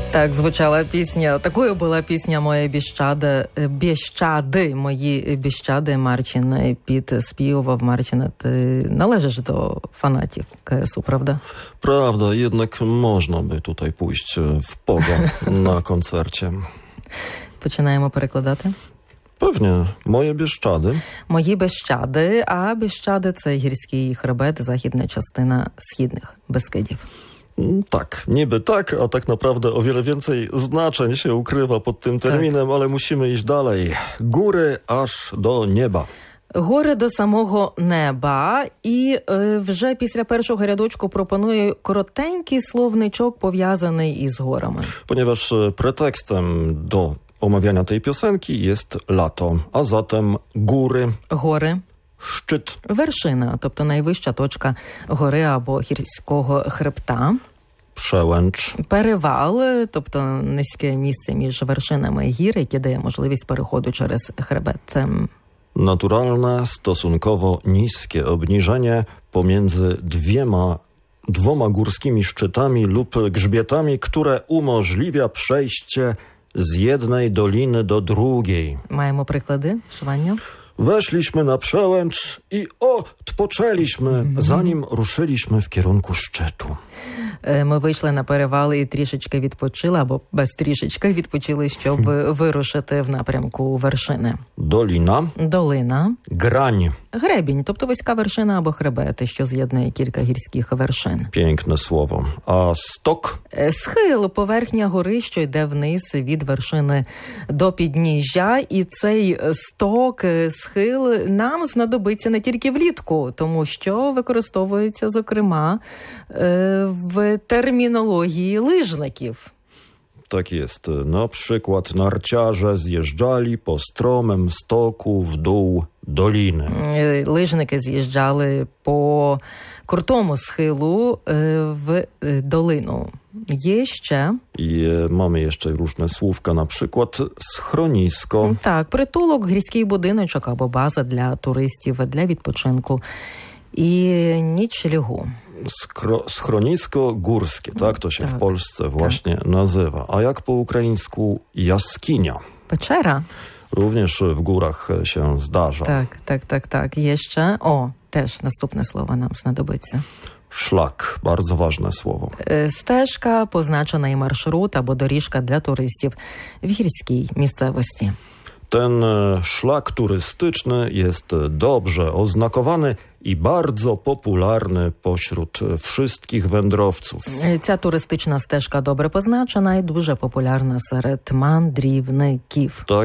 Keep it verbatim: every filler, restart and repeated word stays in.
Так звучала пісня. Такою була пісня «Моє Біщади», «Біщади», «Мої Біщади». Марчин підспівував. Марчин, ти належиш до фанатів КСУ, правда? Prawda, jednak można by tutaj pójść w pogo na koncercie. Починаємо перекладати. Pewnie, moje Bieszczady. Мої Біщади, а Біщади – це гірський хребет, західна частина східних Бескидів. Tak, niby tak, a tak naprawdę o wiele więcej znaczeń się ukrywa pod tym terminem, tak. Ale musimy iść dalej. Góry aż do nieba. Гори до самого неба. І е, вже після першого рядочку пропоную коротенький словничок, пов'язаний із горами. Ponieważ pretekstem do omawiania tej piosenki jest lato, a zatem góry. Гори. Szczyt. Вершина, тобто найвища точка гори або гірського хребта. Przełęcz. Перевал, тобто низьке місце між вершинами гір, яке дає можливість переходу через хребет. Naturalne, stosunkowo niskie obniżenie pomiędzy dwiema, dwoma górskimi szczytami lub grzbietami, które umożliwia przejście z jednej doliny do drugiej. Маємо приклади вшивання. Weszliśmy na przełęcz i odpoczęliśmy, zanim ruszyliśmy w kierunku szczytu. Ми вийшли на перевал і трішечки відпочили, або без трішечки відпочили, щоб вирушити в напрямку вершини. Доліна. Долина. Грань. Гребінь, тобто вузька вершина або хребет, що з'єднує кілька гірських вершин. Piękne słowo. A stok? Схил, поверхня гори, що йде вниз від вершини до підніжжя. І цей сток, схил нам знадобиться не тільки влітку, тому що використовується, зокрема, w terminologii lyżników. Tak jest. Na przykład narciarze zjeżdżali po stromym stoku w dół doliny. Лижники з'їжджали по крутому схилу в долину. Є ще... I mamy jeszcze różne słówka, na przykład schronisko. Так, притулок, гірський будиночок або база для туристів, для відпочинку. І нічлігу. Skro, schronisko górskie, tak to się tak, w Polsce właśnie tak. nazywa. A jak po ukraińsku jaskinia? Peczera. Również w górach się zdarza. Tak, tak, tak, tak. Jeszcze, o, też następne słowo nam znadobиться. Szlak, bardzo ważne słowo. Стежка, позначений маршрут або доріжка для туристів в гірській місцевості. Ten szlak turystyczny jest dobrze oznakowany i bardzo popularny pośród wszystkich wędrowców. Ця туристична стежка добре позначена і дуже популярна серед мандрівників. Tak